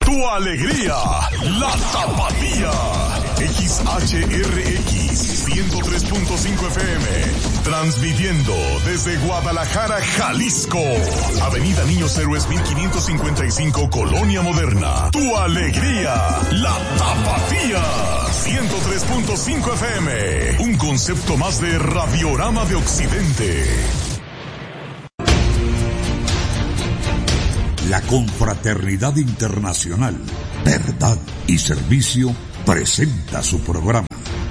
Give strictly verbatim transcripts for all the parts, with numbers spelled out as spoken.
tu alegría, la Tapatía. X H R X ciento tres punto cinco F M, transmitiendo desde Guadalajara, Jalisco. Avenida Niños Héroes mil quinientos cincuenta y cinco, Colonia Moderna. Tu alegría, la Tapatía. ciento tres punto cinco F M, un concepto más de Radiorama de Occidente. La Confraternidad Internacional, Verdad y Servicio presenta su programa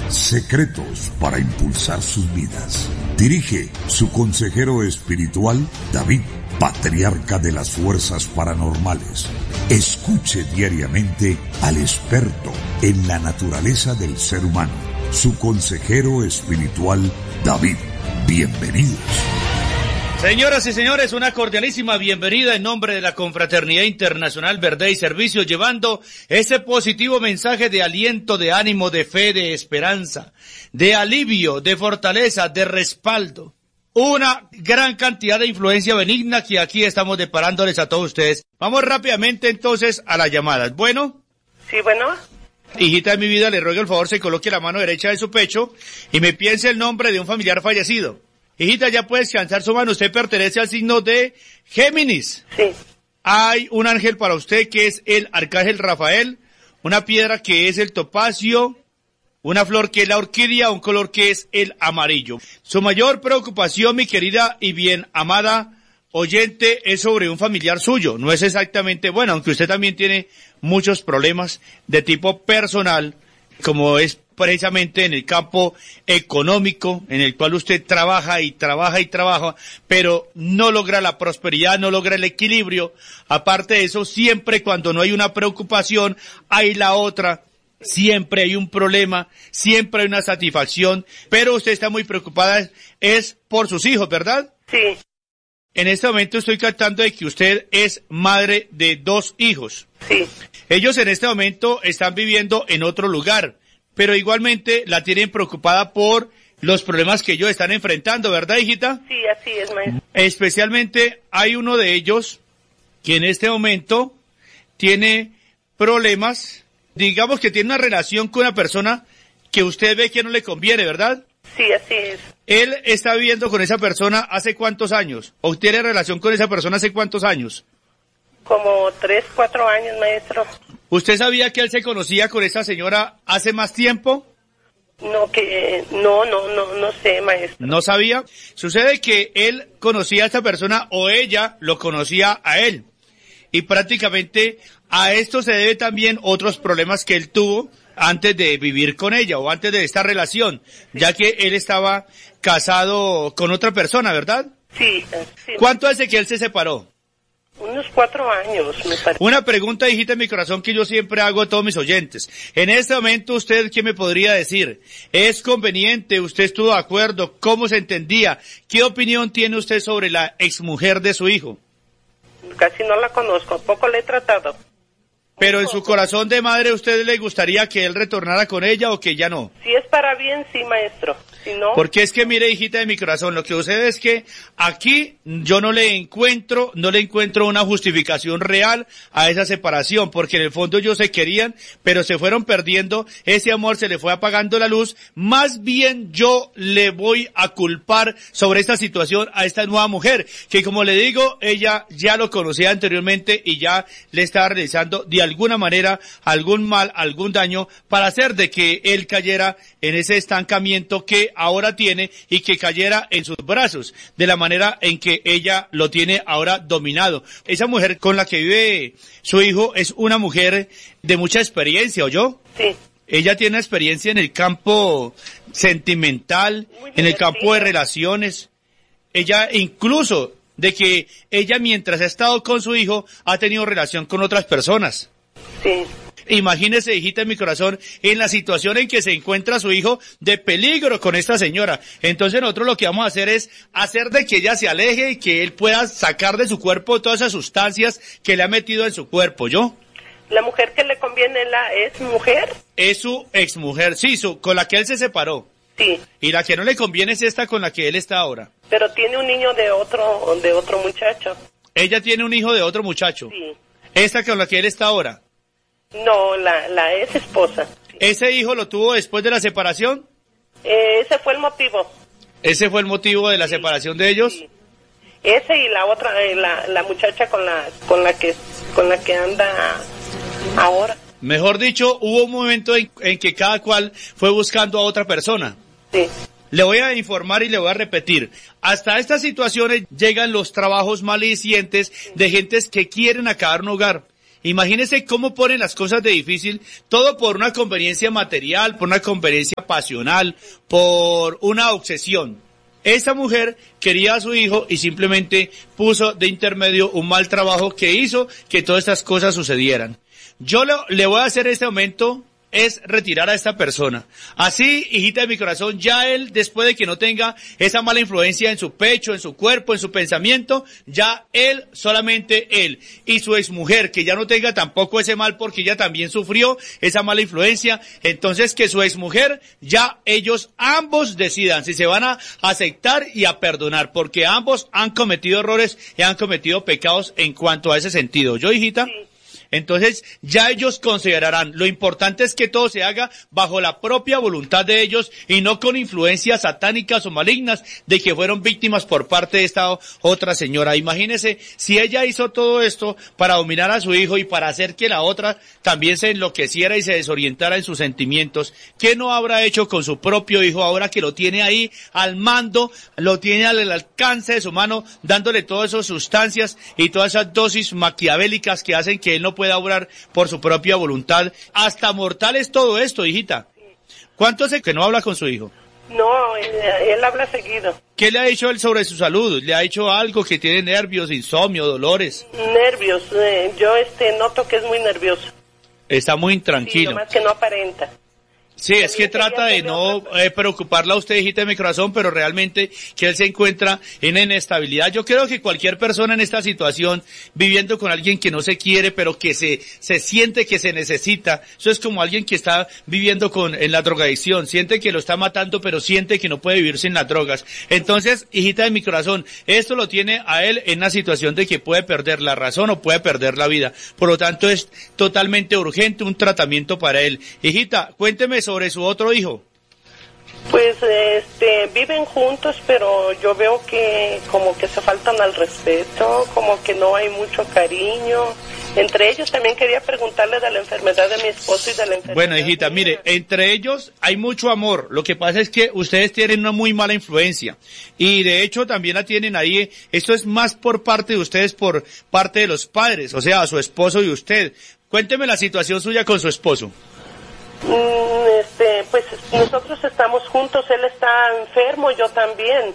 Secretos para Impulsar Sus Vidas. Dirige su consejero espiritual, David, patriarca de las fuerzas paranormales. Escuche diariamente al experto en la naturaleza del ser humano, su consejero espiritual, David. Bienvenidos. Señoras y señores, una cordialísima bienvenida en nombre de la Confraternidad Internacional Verdad y Servicio, llevando ese positivo mensaje de aliento, de ánimo, de fe, de esperanza, de alivio, de fortaleza, de respaldo. Una gran cantidad de influencia benigna que aquí estamos deparándoles a todos ustedes. Vamos rápidamente entonces a las llamadas. Bueno. Sí, bueno. Hijita de mi vida, le ruego el favor se coloque la mano derecha de su pecho y me piense el nombre de un familiar fallecido. Hijita, ya puede descansar su mano. Usted pertenece al signo de Géminis. Sí. Hay un ángel para usted que es el arcángel Rafael, una piedra que es el topacio, una flor que es la orquídea, un color que es el amarillo. Su mayor preocupación, mi querida y bien amada oyente, es sobre un familiar suyo. No es exactamente, bueno, aunque usted también tiene muchos problemas de tipo personal, como es precisamente en el campo económico, en el cual usted trabaja y trabaja y trabaja, pero no logra la prosperidad, no logra el equilibrio. Aparte de eso, siempre cuando no hay una preocupación, hay la otra. Siempre hay un problema, siempre hay una satisfacción, pero usted está muy preocupada, es por sus hijos, ¿verdad? Sí. En este momento estoy captando de que usted es madre de dos hijos. Sí. Ellos en este momento están viviendo en otro lugar, pero igualmente la tienen preocupada por los problemas que ellos están enfrentando, ¿verdad, hijita? Sí, así es, maestro. Especialmente hay uno de ellos que en este momento tiene problemas, digamos que tiene una relación con una persona que usted ve que no le conviene, ¿verdad? Sí, así es. Él está viviendo con esa persona ¿hace cuántos años? ¿O tiene relación con esa persona hace cuántos años? Como tres, cuatro años, maestro. ¿Usted sabía que él se conocía con esa señora hace más tiempo? No, que, no, no, no, no sé, maestro. ¿No sabía? Sucede que él conocía a esta persona o ella lo conocía a él. Y prácticamente a esto se debe también otros problemas que él tuvo antes de vivir con ella o antes de esta relación, ya que él estaba casado con otra persona, ¿verdad? Sí. sí. ¿Cuánto hace que él se separó? Unos cuatro años, me parece. Una pregunta, hijita, en mi corazón que yo siempre hago a todos mis oyentes. En este momento, ¿usted qué me podría decir? ¿Es conveniente? ¿Usted estuvo de acuerdo? ¿Cómo se entendía? ¿Qué opinión tiene usted sobre la exmujer de su hijo? Casi no la conozco, poco le he tratado. Pero en su corazón de madre, ¿a usted le gustaría que él retornara con ella o que ya no? Si es para bien, sí, maestro. Si no... Porque es que, mire, hijita de mi corazón, lo que sucede es que aquí yo no le encuentro, no le encuentro una justificación real a esa separación, porque en el fondo ellos se querían, pero se fueron perdiendo, ese amor se le fue apagando la luz. Más bien yo le voy a culpar sobre esta situación a esta nueva mujer, que como le digo, ella ya lo conocía anteriormente y ya le estaba realizando de alguna manera algún mal, algún daño para hacer de que él cayera en ese estancamiento que ahora tiene y que cayera en sus brazos, de la manera en que ella lo tiene ahora dominado. Esa mujer con la que vive su hijo es una mujer de mucha experiencia, ¿oyó? Sí. Ella tiene experiencia en el campo sentimental, en el campo de relaciones. Ella incluso de que ella mientras ha estado con su hijo ha tenido relación con otras personas. Sí. Imagínese, hijita de mi corazón, en la situación en que se encuentra su hijo de peligro con esta señora. Entonces nosotros lo que vamos a hacer es hacer de que ella se aleje y que él pueda sacar de su cuerpo todas esas sustancias que le ha metido en su cuerpo, ¿yo? ¿La mujer que le conviene la es mujer? Es su exmujer, sí, su, con la que él se separó. Sí. Y la que no le conviene es esta con la que él está ahora. Pero tiene un niño de otro, de otro muchacho. Ella tiene un hijo de otro muchacho. Sí. Esta con la que él está ahora. No, la, la ex esposa. Sí. ¿Ese hijo lo tuvo después de la separación? Eh, ese fue el motivo. ¿Ese fue el motivo de la sí, separación de ellos? Sí. Ese y la otra, eh, la, la muchacha con la, con la que, con la que anda ahora. Mejor dicho, hubo un momento en, en que cada cual fue buscando a otra persona. Sí. Le voy a informar y le voy a repetir. Hasta estas situaciones llegan los trabajos malicientes de gentes que quieren acabar un hogar. Imagínense cómo ponen las cosas de difícil, todo por una conveniencia material, por una conveniencia pasional, por una obsesión. Esa mujer quería a su hijo y simplemente puso de intermedio un mal trabajo que hizo que todas estas cosas sucedieran. Yo le, le voy a hacer en este momento es retirar a esta persona. Así, hijita de mi corazón, ya él, después de que no tenga esa mala influencia en su pecho, en su cuerpo, en su pensamiento, ya él, solamente él, y su exmujer, que ya no tenga tampoco ese mal porque ella también sufrió esa mala influencia, entonces que su exmujer, ya ellos ambos decidan si se van a aceptar y a perdonar, porque ambos han cometido errores y han cometido pecados en cuanto a ese sentido. ¿Yo, hijita? Sí. Entonces, ya ellos considerarán. Lo importante es que todo se haga bajo la propia voluntad de ellos y no con influencias satánicas o malignas de que fueron víctimas por parte de esta otra señora. Imagínese, si ella hizo todo esto para dominar a su hijo y para hacer que la otra también se enloqueciera y se desorientara en sus sentimientos, ¿qué no habrá hecho con su propio hijo ahora que lo tiene ahí al mando, lo tiene al alcance de su mano, dándole todas esas sustancias y todas esas dosis maquiavélicas que hacen que él no pueda obrar por su propia voluntad? Hasta mortal es todo esto, hijita. ¿Cuánto hace que no habla con su hijo? No, él, él habla seguido. ¿Qué le ha dicho él sobre su salud? ¿Le ha dicho algo que tiene nervios, insomnio, dolores? Nervios, eh, yo este noto que es muy nervioso. Está muy intranquilo. Sí, nomás que no aparenta. Sí, es que trata de no eh, preocuparla a usted, hijita de mi corazón, pero realmente que él se encuentra en inestabilidad. Yo creo que cualquier persona en esta situación, viviendo con alguien que no se quiere, pero que se se siente que se necesita, eso es como alguien que está viviendo con en la drogadicción, siente que lo está matando, pero siente que no puede vivir sin las drogas. Entonces, hijita de mi corazón, esto lo tiene a él en una situación de que puede perder la razón o puede perder la vida. Por lo tanto, es totalmente urgente un tratamiento para él. Hijita, cuénteme sobre su otro hijo. Pues este viven juntos, pero yo veo que como que se faltan al respeto, como que no hay mucho cariño. Entre ellos también quería preguntarle de la enfermedad de mi esposo y de la enfermedad. Bueno, hijita, mire, entre ellos hay mucho amor. Lo que pasa es que ustedes tienen una muy mala influencia. Y de hecho también la tienen ahí. Esto es más por parte de ustedes, por parte de los padres, o sea, su esposo y usted. Cuénteme la situación suya con su esposo. Este, pues nosotros estamos juntos, él está enfermo, yo también.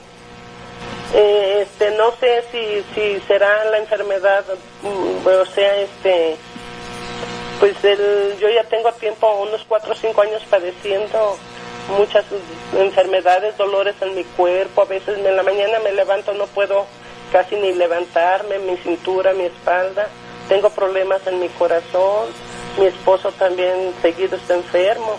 Eh, este, no sé si si será la enfermedad, o sea, este, pues él, yo ya tengo tiempo, unos cuatro o cinco años padeciendo muchas enfermedades, dolores en mi cuerpo. A veces en la mañana me levanto, no puedo casi ni levantarme, mi cintura, mi espalda. Tengo problemas en mi corazón. Mi esposo también seguido está enfermo.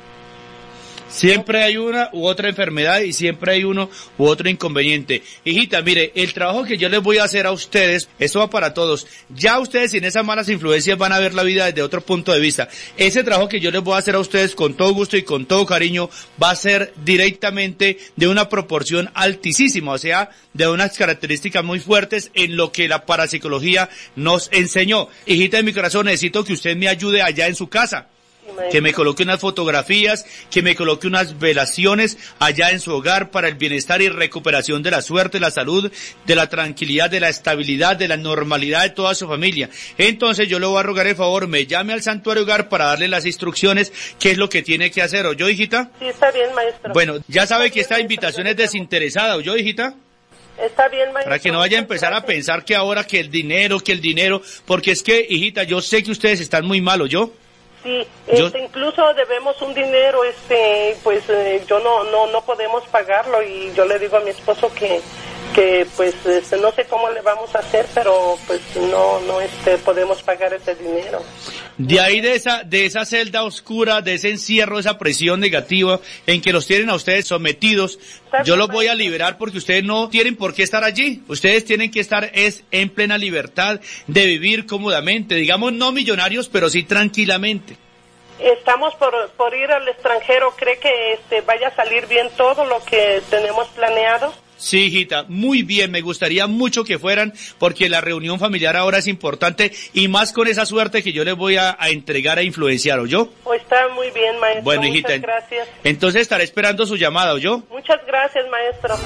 Siempre hay una u otra enfermedad y siempre hay uno u otro inconveniente. Hijita, mire, el trabajo que yo les voy a hacer a ustedes, esto va para todos. Ya ustedes sin esas malas influencias van a ver la vida desde otro punto de vista. Ese trabajo que yo les voy a hacer a ustedes con todo gusto y con todo cariño va a ser directamente de una proporción altísima, o sea, de unas características muy fuertes en lo que la parapsicología nos enseñó. Hijita de mi corazón, necesito que usted me ayude allá en su casa. Que me coloque unas fotografías, que me coloque unas velaciones allá en su hogar para el bienestar y recuperación de la suerte, la salud, de la tranquilidad, de la estabilidad, de la normalidad de toda su familia. Entonces yo le voy a rogar el favor, me llame al santuario hogar para darle las instrucciones, qué es lo que tiene que hacer. ¿Oyó, hijita? Sí, está bien, maestro. Bueno, ya sabe que esta invitación es desinteresada. ¿Oyó, hijita? Está bien, maestro. Para que no vaya a empezar a pensar que ahora que el dinero, que el dinero, porque es que, hijita, yo sé que ustedes están muy malos, ¿yo? Sí, este, yo... incluso debemos un dinero, este, pues eh, yo no, no, no podemos pagarlo y yo le digo a mi esposo que, que pues este, no sé cómo le vamos a hacer, pero pues no no este podemos pagar ese dinero. De ahí de esa de esa celda oscura, de ese encierro, esa presión negativa en que los tienen a ustedes sometidos, yo los voy a liberar porque ustedes no tienen por qué estar allí. Ustedes tienen que estar es en plena libertad de vivir cómodamente, digamos no millonarios, pero sí tranquilamente. Estamos por por ir al extranjero. ¿Cree que este vaya a salir bien todo lo que tenemos planeado? Sí, hijita, muy bien, me gustaría mucho que fueran, porque la reunión familiar ahora es importante, y más con esa suerte que yo les voy a, a entregar a influenciar, ¿oyó? Oh, está muy bien, maestro. Bueno, hijita, muchas gracias. Entonces estaré esperando su llamada, ¿oyó? Muchas gracias, maestro.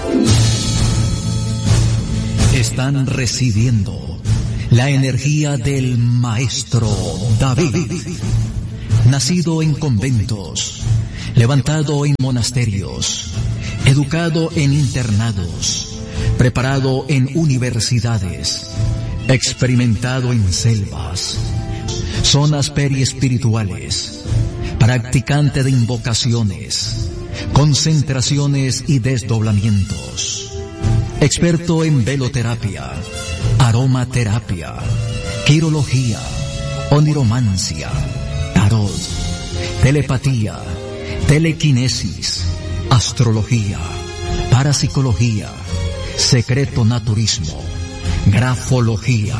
Están recibiendo la energía del maestro David, nacido en conventos, levantado en monasterios, educado en internados, preparado en universidades, experimentado en selvas, zonas periespirituales, practicante de invocaciones, concentraciones y desdoblamientos, experto en veloterapia, aromaterapia, quirología, oniromancia, tarot, telepatía, telequinesis, astrología, parapsicología, secreto naturismo, grafología.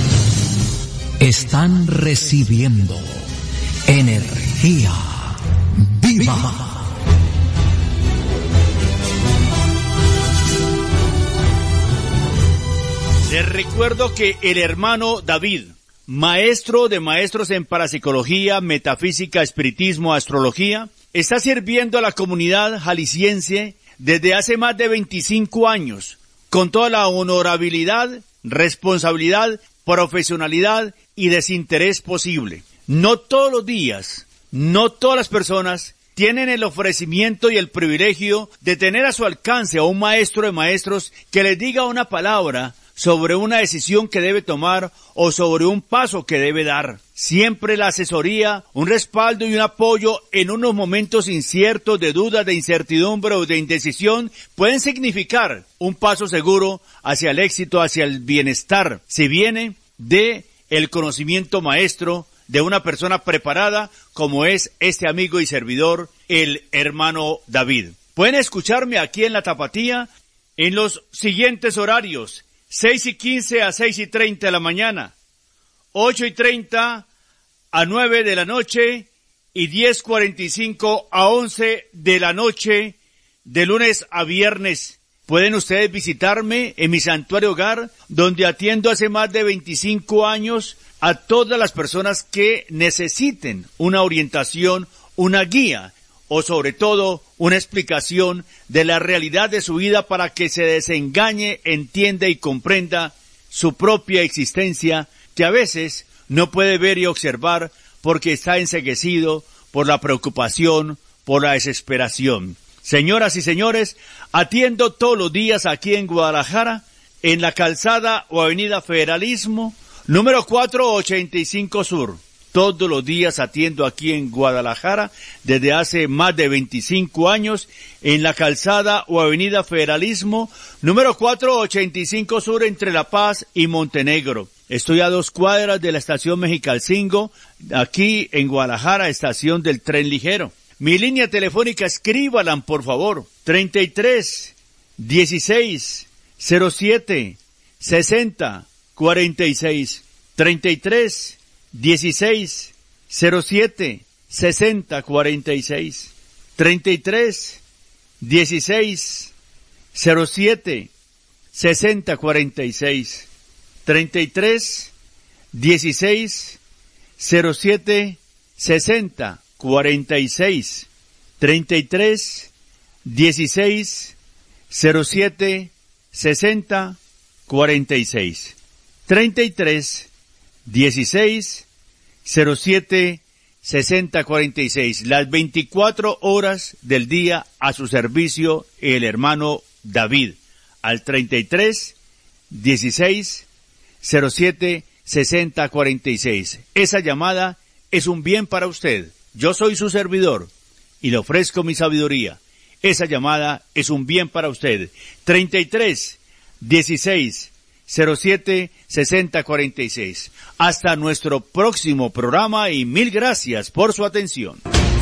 Están recibiendo energía viva. Les recuerdo que el hermano David, maestro de maestros en parapsicología, metafísica, espiritismo, astrología, está sirviendo a la comunidad jalisciense desde hace más de veinticinco años, con toda la honorabilidad, responsabilidad, profesionalidad y desinterés posible. No todos los días, no todas las personas tienen el ofrecimiento y el privilegio de tener a su alcance a un maestro de maestros que les diga una palabra sobre una decisión que debe tomar o sobre un paso que debe dar. Siempre la asesoría, un respaldo y un apoyo en unos momentos inciertos de duda, de incertidumbre o de indecisión pueden significar un paso seguro hacia el éxito, hacia el bienestar, si viene de el conocimiento maestro de una persona preparada como es este amigo y servidor, el hermano David. Pueden escucharme aquí en La Tapatía en los siguientes horarios: seis y quince a seis y treinta de la mañana, ocho y treinta a nueve de la noche y diez cuarenta y cinco a once de la noche, de lunes a viernes. Pueden ustedes visitarme en mi santuario hogar, donde atiendo hace más de veinticinco años a todas las personas que necesiten una orientación, una guía, o sobre todo una explicación de la realidad de su vida para que se desengañe, entienda y comprenda su propia existencia, que a veces no puede ver y observar porque está enceguecido por la preocupación, por la desesperación. Señoras y señores, atiendo todos los días aquí en Guadalajara, en la calzada o avenida Federalismo, número cuatrocientos ochenta y cinco Sur. Todos los días atiendo aquí en Guadalajara, desde hace más de veinticinco años, en la calzada o avenida Federalismo, número cuatrocientos ochenta y cinco Sur, entre La Paz y Montenegro. Estoy a dos cuadras de la estación Mexicalcingo, aquí en Guadalajara, estación del tren ligero. Mi línea telefónica, escríbanla, por favor, treinta y tres, dieciséis, cero siete, sesenta, cuarenta y seis, treinta y tres, dieciséis, cero siete, sesenta, cuarenta y seis, treinta y tres, dieciséis, cero siete, sesenta, cuarenta y seis, treinta y tres, dieciséis, cero siete, sesenta, cuarenta y seis, treinta y tres, dieciséis, cero siete, sesenta, cuarenta y seis, treinta y tres, dieciséis, cero siete, sesenta, cuarenta y seis, las veinticuatro horas del día a su servicio, el hermano David, al treinta y tres, dieciséis, cero siete, sesenta, cuarenta y seis. Esa llamada es un bien para usted. Yo soy su servidor y le ofrezco mi sabiduría. Esa llamada es un bien para usted. treinta y tres, dieciséis cero siete sesenta cuarenta y seis. Hasta nuestro próximo programa y mil gracias por su atención.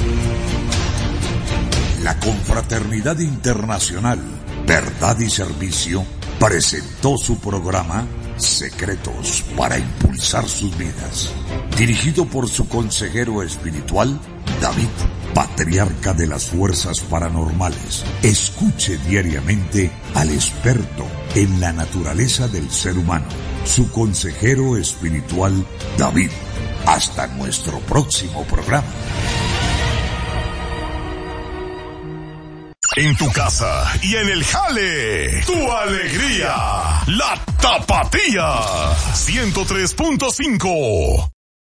La Confraternidad Internacional Verdad y Servicio presentó su programa Secretos para Impulsar Sus Vidas, dirigido por su consejero espiritual, David, patriarca de las fuerzas paranormales. Escuche diariamente al experto en la naturaleza del ser humano, su consejero espiritual, David. Hasta nuestro próximo programa. En tu casa y en el jale, tu alegría, la Tapatía, ciento tres punto cinco.